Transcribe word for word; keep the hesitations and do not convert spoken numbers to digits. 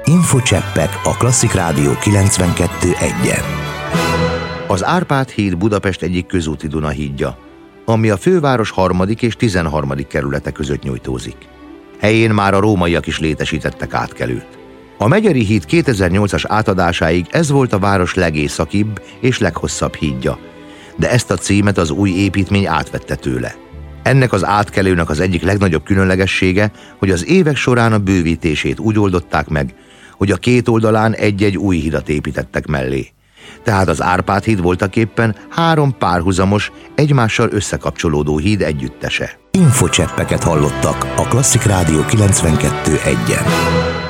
Infocseppek a Klasszik Rádió kilencvenkettő egyen. Az Árpád híd Budapest egyik közúti Dunahídja, ami a főváros harmadik és tizenharmadik kerülete között nyújtózik. Helyén már a rómaiak is létesítettek átkelőt. A Megyeri híd kétezer-nyolcas átadásáig ez volt a város legészakibb és leghosszabb hídja, de ezt a címet az új építmény átvette tőle. Ennek az átkelőnek az egyik legnagyobb különlegessége, hogy az évek során a bővítését úgy oldották meg, hogy a két oldalán egy-egy új hidat építettek mellé. Tehát az Árpád híd voltaképpen három párhuzamos, egymással összekapcsolódó híd együttese. Infocseppeket hallottak a Klasszik Rádió kilencvenkettő egyen.